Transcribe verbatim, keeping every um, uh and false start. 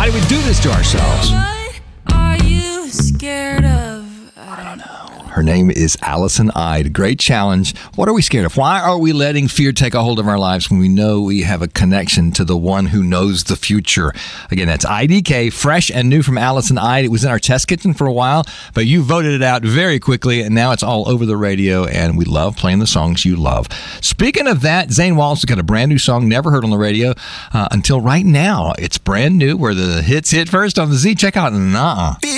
Why do we do this to ourselves? What are you scared of? I don't know. Her name is Allison Ide. Great challenge. What are we scared of? Why are we letting fear take a hold of our lives when we know we have a connection to the one who knows the future? Again, that's I D K, fresh and new from Allison Ide. It was in our test kitchen for a while, but you voted it out very quickly, and now it's all over the radio, and we love playing the songs you love. Speaking of that, Zane Wallace has got a brand new song, never heard on the radio uh, until right now. It's brand new, where the hits hit first on the Z. Check out Nah.